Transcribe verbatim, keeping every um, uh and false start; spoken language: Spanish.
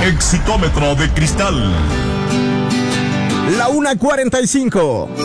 Exitómetro de cristal. La una cuarenta y cinco.